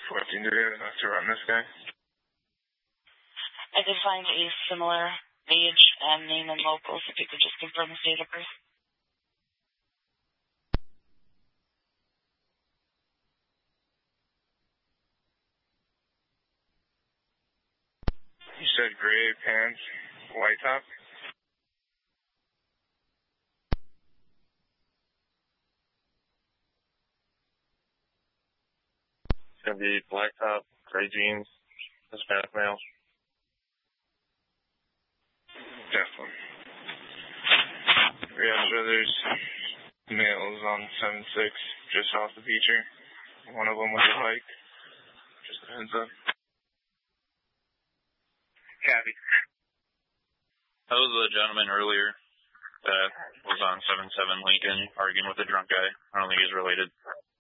14 to run this guy. I did find a similar age and name and locals, if you could just confirm his date of birth. You said gray pants, white top? It's going to be black top, gray jeans, Hispanic male. Definitely. We have brothers, males on 7-6, just off the feature. One of them was a bike. Just a heads up. Cabby. That was the gentleman earlier that was on 7-7 Lincoln arguing with a drunk guy. I don't think he's related.